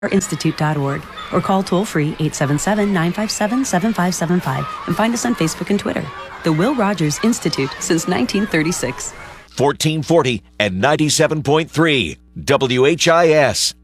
Institute.org or call toll-free 877-957-7575 and find us on Facebook and Twitter. The Will Rogers Institute since 1936. 1440 and 97.3 WHIS.